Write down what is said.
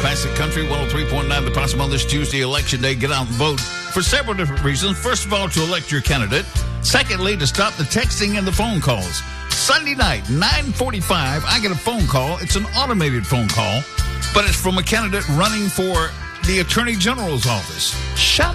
Classic Country 103.9 The Possum on this Tuesday, Election Day. Get out and vote for several different reasons. First of all, to elect your candidate. Secondly, to stop the texting and the phone calls. Sunday night, 9:45, I get a phone call. It's an automated phone call, but it's from a candidate running for the Attorney General's office. Shut